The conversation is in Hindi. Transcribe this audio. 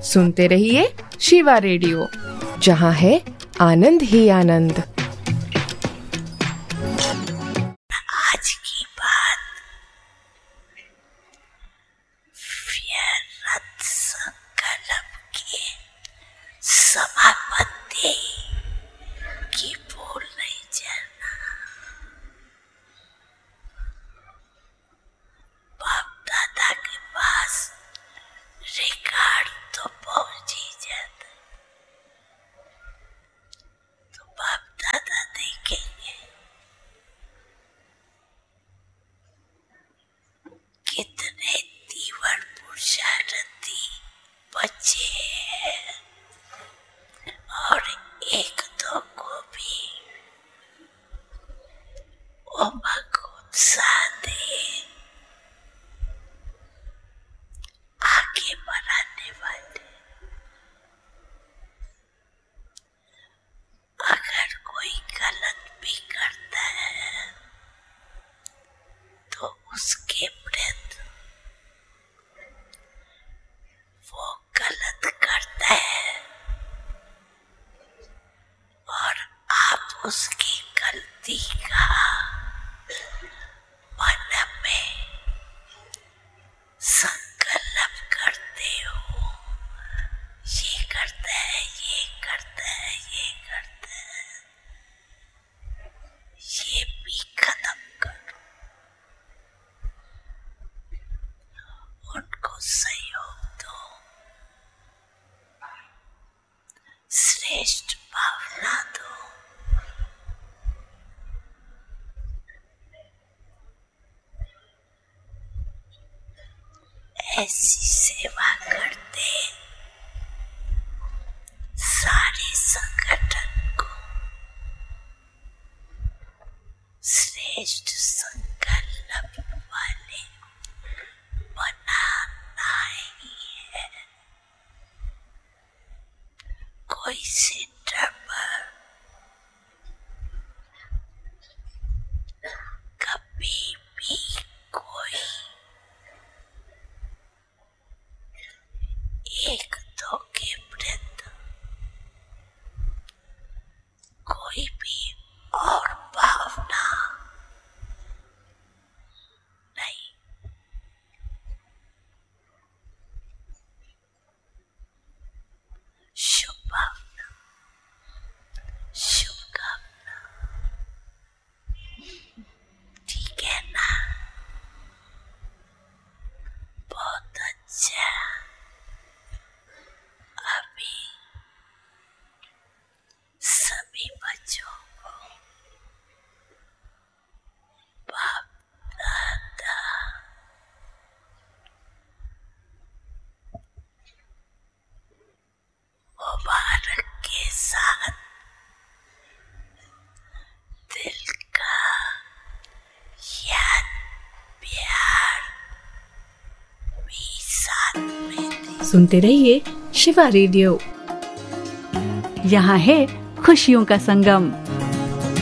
सुनते रहिए शिवा रेडियो, जहाँ है आनंद ही आनंद। आज की बात व्यर्थ संकल्प के समापत्ति की भूल नहीं जाना। बाप दादा के पास रिकॉर्ड तो पहुंच ही जाता, तो बाप दादा देखेंगे कितने तीव्र पुरुषार्थी बच्चे हैं, और एक दो को भी उमंग उत्साह दे आगे बढ़ाने वाले। अगर कोई गलत भी करता है तो उसके प्रति वो गलत करता है और आप उसकी गलती का मन में संकल्प करते हो, ये करता है, ये करता है, ये करता है, ये भी खत्म करो। उनको सहयोग दो, श्रेष्ठ भावना दो। ऐसी सेवा करते सारे संगठन को श्रेष्ठ संकल्प वाले बनाना ही है। कोई सेंटर पर कभी भी कोई एक दो के प्रति कोई भी और भावना नहीं। शुभकामना, शुभकामना, ठीक है ना? बहुत अच्छा। अभी सभी बच्चों को बाप दादा मुबारक के साथ दिल का याद प्यार भी साथ में दे। सुनते रहिए शिवा रेडियो, यहाँ है खुशियों का संगम।